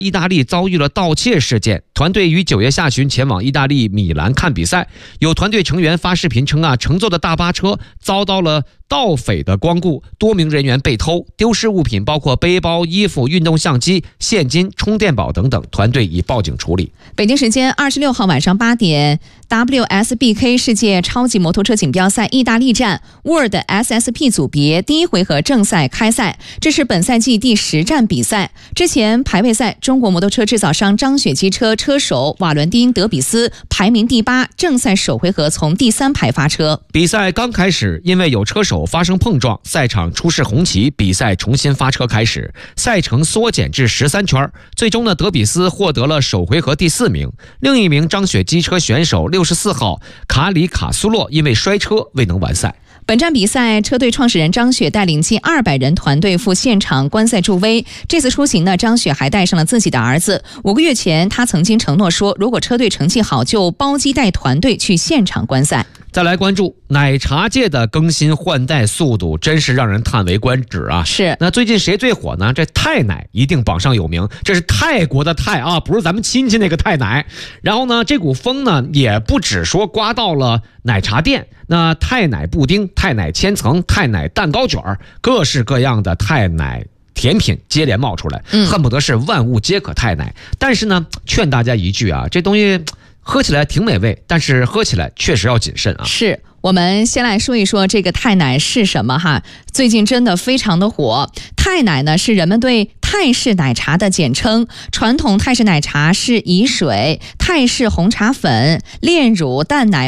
意大利遭遇了盗窃事件，团队于9月下旬前往意大利米兰看比赛。有团队成员发视频称乘坐的大巴车遭到了盗匪的光顾，多名人员被偷，丢失物品包括背包、衣服、运动相机、现金、充电宝等等，团队已报警处理。 北京时间26号晚上8点，WSBK 世界超级摩托车锦标赛意大利站 World SSP 组别第1回合正赛开赛，这是本赛季第10站比赛。之前排位赛，中国摩托车制造商张雪机车车手瓦伦丁·德比斯排名第8，正赛首回合从第3排发车。 比赛刚开始，因为有车手发生碰撞，赛场出示红旗，比赛重新发车开始，赛程缩减至13圈。最终呢，德比斯获得了首回合第4名。另一名张雪机车选手64号卡里卡苏洛因为摔车未能完赛。 本站比赛，车队创始人张雪带领近200人团队赴现场观赛助威。这次出行呢，张雪还带上了自己的儿子。5个月前，他曾经承诺说，如果车队成绩好，就包机带团队去现场观赛。 再来关注奶茶界的更新换代速度，真是让人叹为观止啊！ 是， 那最近谁最火呢？这泰奶一定榜上有名，这是泰国的泰啊，不是咱们亲戚那个泰奶。然后呢，这股风呢，也不只说刮到了奶茶店，那泰奶布丁、泰奶千层、泰奶蛋糕卷，各式各样的泰奶甜品接连冒出来，恨不得是万物皆可泰奶。但是呢，劝大家一句啊，这东西喝起来挺美味，但是喝起来确实要谨慎啊。 是，我们先来说一说这个泰奶是什么哈。最近真的非常的火。泰奶呢是人们对泰式奶茶的简称。传统泰式奶茶是以水、泰式红茶粉、炼乳、淡奶、